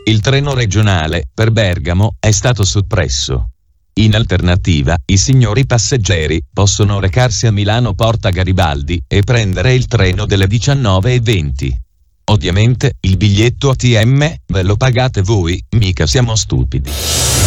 Il treno regionale per Bergamo è stato soppresso. In alternativa, i signori passeggeri possono recarsi a Milano Porta Garibaldi e prendere il treno delle 19:20. Ovviamente, il biglietto ATM ve lo pagate voi, mica siamo stupidi.